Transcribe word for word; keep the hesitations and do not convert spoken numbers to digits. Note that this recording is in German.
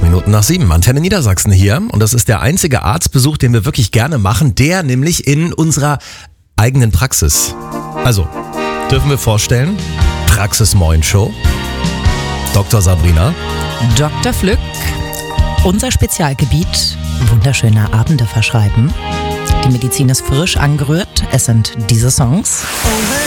Minuten nach sieben. Antenne Niedersachsen hier. Und das ist der einzige Arztbesuch, den wir wirklich gerne machen. Der nämlich in unserer eigenen Praxis. Also, dürfen wir vorstellen, Praxis Moin Show. Doktor Sabrina. Doktor Flück. Unser Spezialgebiet, wunderschöne Abende verschreiben. Die Medizin ist frisch angerührt. Es sind diese Songs.